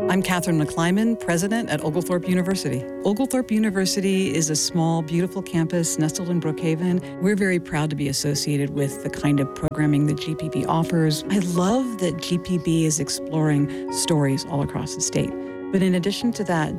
I'm Catherine McClyman, president at Oglethorpe University. Oglethorpe University is a small, beautiful campus nestled in Brookhaven. We're very proud to be associated with the kind of programming that GPB offers. I love that GPB is exploring stories all across the state. But in addition to that,